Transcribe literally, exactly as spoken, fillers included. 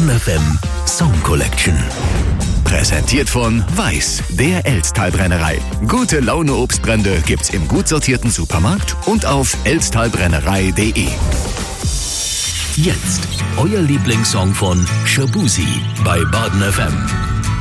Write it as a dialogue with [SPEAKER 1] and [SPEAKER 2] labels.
[SPEAKER 1] Baden F M Song Collection. Präsentiert von Weiß, der Elsttalbrennerei. Gute Laune Obstbrände gibt's im gut sortierten Supermarkt und auf elsttalbrennerei punkt de. Jetzt euer Lieblingssong von Shaboozey bei Baden F M.